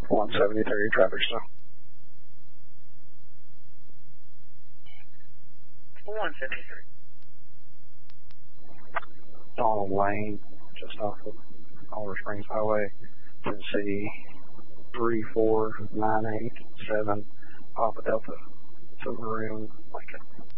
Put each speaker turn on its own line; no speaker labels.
173 traffic stop.
153.
Donald Lane, just off of Colorado Springs Highway, Tennessee 34987, Papa Delta, Silver Room, Lincoln.